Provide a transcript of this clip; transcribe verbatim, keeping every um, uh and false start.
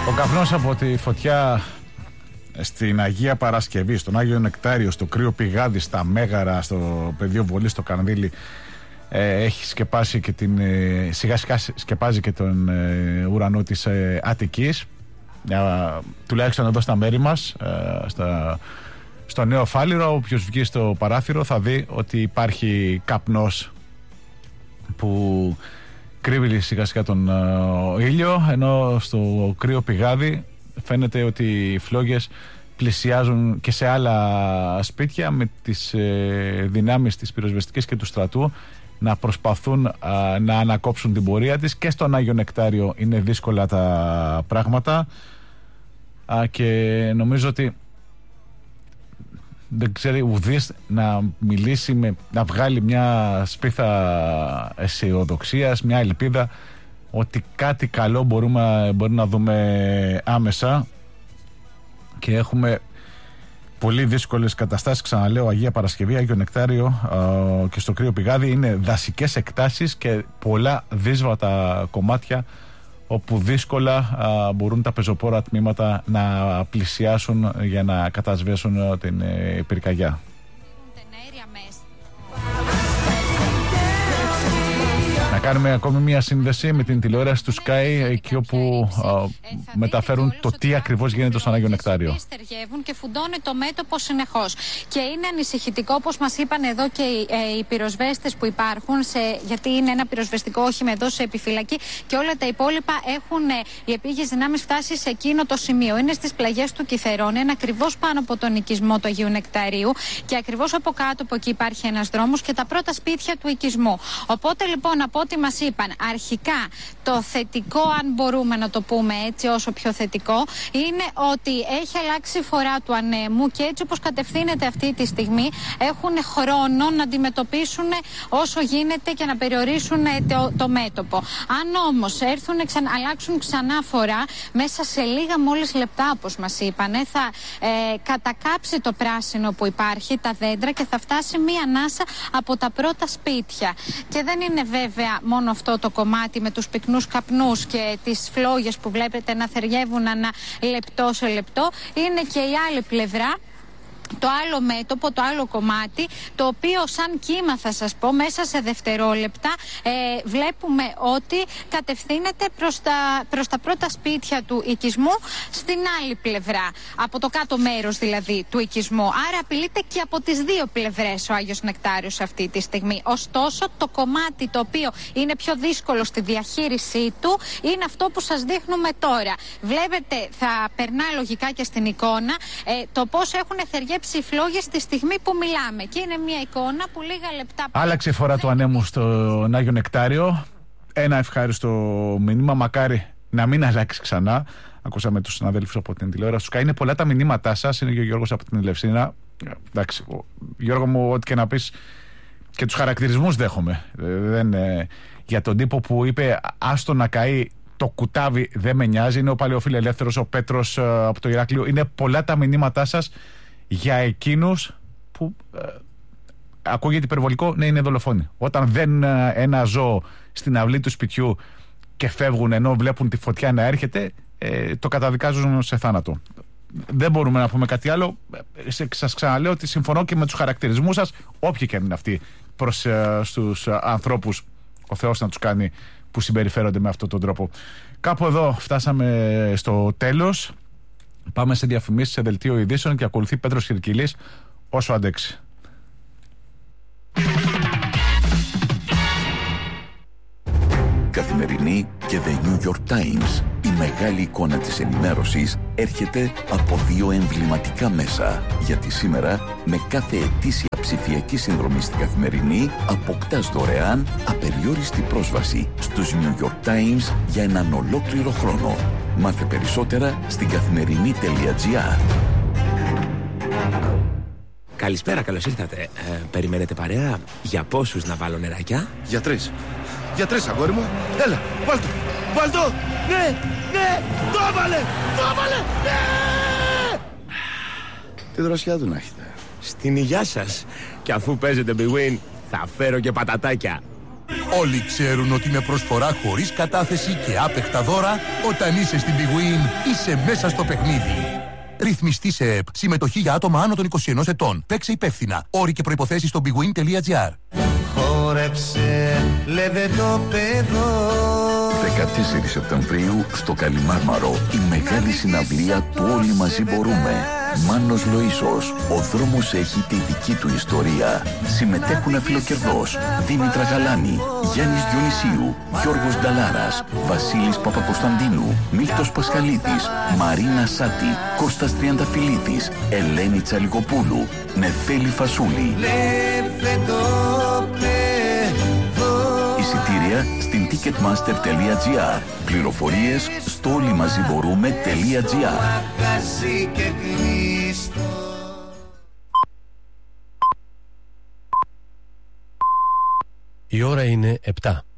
Ο καπνός από τη φωτιά στην Αγία Παρασκευή, στον Άγιο Νεκτάριο, στο Κρύο Πηγάδι, στα Μέγαρα, στο πεδίο βολής, στο Κανδύλι, ε, έχει σκεπάσει και την, ε, σιγά σιγά σκεπάζει και τον ε, ουρανό της ε, Αττικής. Ε, τουλάχιστον εδώ στα μέρη μας, ε, στα, στο Νέο Φάληρο. Όποιος βγει στο παράθυρο θα δει ότι υπάρχει καπνός που κρύβει σιγά σιγά τον ε, ήλιο, ενώ στο Κρύο Πηγάδι φαίνεται ότι οι φλόγες πλησιάζουν και σε άλλα σπίτια, με τις ε, δυνάμεις της πυροσβεστικής και του στρατού να προσπαθούν α, να ανακόψουν την πορεία της. Και στον Άγιο Νεκτάριο είναι δύσκολα τα πράγματα, α, και νομίζω ότι δεν ξέρει ουδής να μιλήσει με, να βγάλει μια σπίθα αισιοδοξίας, μια ελπίδα ότι κάτι καλό μπορούμε, μπορούμε να δούμε άμεσα. Και έχουμε πολύ δύσκολες καταστάσεις, ξαναλέω, Αγία Παρασκευή, Άγιο Νεκτάριο ε, και στο Κρύο Πηγάδι. Είναι δασικές εκτάσεις και πολλά δύσβατα κομμάτια όπου δύσκολα ε, μπορούν τα πεζοπόρα τμήματα να πλησιάσουν για να κατασβέσουν την ε, πυρκαγιά. Να κάνουμε ακόμη μια σύνδεση με την τηλεόραση του Sky, εκεί όπου α, μεταφέρουν το τι ακριβώς γίνεται στον Άγιο Νεκτάριο. Στεργεύουν και φουντώνει το μέτωπο συνεχώς. Και είναι ανησυχητικό, όπως μας είπαν εδώ και οι, ε, οι πυροσβέστες που υπάρχουν, σε, γιατί είναι ένα πυροσβεστικό όχημα εδώ σε επιφυλακή, και όλα τα υπόλοιπα έχουν ε, οι επίγειες δυνάμεις φτάσει σε εκείνο το σημείο. Είναι στις πλαγιές του Κιθερών, είναι ακριβώς πάνω από τον οικισμό του Αγίου Νεκταρίου, και ακριβώς από κάτω από εκεί υπάρχει ένας δρόμος και τα πρώτα σπίτια του οικισμού. Οπότε λοιπόν, από ό,τι μας είπαν αρχικά, το θετικό, αν μπορούμε να το πούμε έτσι, όσο πιο θετικό, είναι ότι έχει αλλάξει η φορά του ανέμου, και έτσι όπως κατευθύνεται αυτή τη στιγμή έχουν χρόνο να αντιμετωπίσουν όσο γίνεται και να περιορίσουν το, το μέτωπο. Αν όμως έρθουν, ξα, αλλάξουν ξανά φορά, μέσα σε λίγα μόλις λεπτά, όπως μας είπανε, θα ε, κατακάψει το πράσινο που υπάρχει, τα δέντρα, και θα φτάσει μία ανάσα από τα πρώτα σπίτια. Και δεν είναι βέβαια μόνο αυτό το κομμάτι με τους πυκνούς καπνούς και τις φλόγες που βλέπετε να θεριεύουν ανά λεπτό σε λεπτό. Είναι και η άλλη πλευρά, το άλλο μέτωπο, το άλλο κομμάτι, το οποίο σαν κύμα, θα σας πω, μέσα σε δευτερόλεπτα ε, βλέπουμε ότι κατευθύνεται προς τα, προς τα πρώτα σπίτια του οικισμού στην άλλη πλευρά, από το κάτω μέρος δηλαδή του οικισμού. Άρα απειλείται και από τις δύο πλευρές ο Άγιος Νεκτάριος αυτή τη στιγμή. Ωστόσο, το κομμάτι το οποίο είναι πιο δύσκολο στη διαχείρισή του είναι αυτό που σας δείχνουμε τώρα. Βλέπετε, θα περνά λογικά και στην εικόνα, ε, το πώς έχουν θεριεύσει οι φλόγες στη στιγμή που μιλάμε. Και είναι μια εικόνα που λίγα λεπτά. Άλλαξε η φορά του ανέμου στον Άγιο Νεκτάριο. Ένα ευχάριστο μήνυμα. Μακάρι να μην αλλάξει ξανά. Ακούσαμε τους συναδέλφους από την τηλεόραση του Sky. Είναι πολλά τα μηνύματά σας. Είναι και ο Γιώργος από την Ελευσίνα. Εντάξει, Γιώργο μου, ό,τι και να πεις, και τους χαρακτηρισμούς δέχομαι. Δεν, ε, για τον τύπο που είπε άστο να καεί το κουτάβι, δεν με νοιάζει. Είναι ο παλαιοφιλελεύθερος, ο Πέτρος ε, από το Ηράκλειο. Είναι πολλά τα μηνύματά σας για εκείνους που ε, ακούγεται υπερβολικό, ναι, είναι δολοφόνοι. Όταν δένουν ε, ένα ζώο στην αυλή του σπιτιού και φεύγουν ενώ βλέπουν τη φωτιά να έρχεται, ε, το καταδικάζουν σε θάνατο. Δεν μπορούμε να πούμε κάτι άλλο. Ε, σας ξαναλέω ότι συμφωνώ και με τους χαρακτηρισμούς σας, όποιοι και αν είναι αυτοί, προς ε, στους ε, ανθρώπους, ο Θεός να τους κάνει, που συμπεριφέρονται με αυτόν τον τρόπο. Κάπου εδώ φτάσαμε στο τέλος. Πάμε σε διαφημίσεις, σε δελτίο ειδήσεων, και ακολουθεί Πέτρος Χιρκυλής, όσο αντέξει. Καθημερινή και The New York Times. Η μεγάλη εικόνα της ενημέρωσης έρχεται από δύο εμβληματικά μέσα. Γιατί σήμερα, με κάθε ετήσια ψηφιακή συνδρομή στην Καθημερινή, αποκτάς δωρεάν απεριόριστη πρόσβαση στους New York Times για έναν ολόκληρο χρόνο. Μάθε περισσότερα στην καθημερινή.gr. Καλησπέρα, καλώς ήρθατε. Ε, περιμένετε παρέα? Για πόσους να βάλω νεράκια? Για τρεις. Για τρεις, αγόρι μου. Έλα, βάλ' το. Βάλ' το. Ναι, ναι, το έβαλε, το έβαλε, ναι! Τι δροσιά του να έχετε. Στην υγειά σας. Και αφού παίζετε Big Win, θα φέρω και πατατάκια. Όλοι ξέρουν ότι με προσφορά χωρίς κατάθεση και άπεχτα δώρα, όταν είσαι στην Big Win, είσαι μέσα στο παιχνίδι. Ρυθμιστή σε ΕΠ. Συμμετοχή για άτομα άνω των είκοσι ενός ετών. Παίξε υπεύθυνα. Όροι και προϋποθέσεις στο bigwin τελεία gr. Χόρεψε, λέτε το παιδό. δεκατέσσερις Σεπτεμβρίου στο Καλιμάρμαρο η μεγάλη συναυλία του Όλοι Μαζί Μπορούμε. Μάνος Λοΐσος, ο δρόμος έχει τη δική του ιστορία. Συμμετέχουν Αφιλοκερδός, Δήμητρα Γαλάνη, Γιάννης Διονυσίου, Γιώργος Νταλάρας, Βασίλης Παπακοσταντίνου, Μίλτος Πασχαλίδης, Μαρίνα Σάτη, Κώστας Τριανταφυλλίδης, Ελένη Τσαλικοπούλου, Νεφέλη Φασούλη. Εισιτήρια στην ticketmaster τελεία gr. Πληροφορίες στο όλοιμαζιμπορούμε τελεία gr. Η ώρα είναι επτά.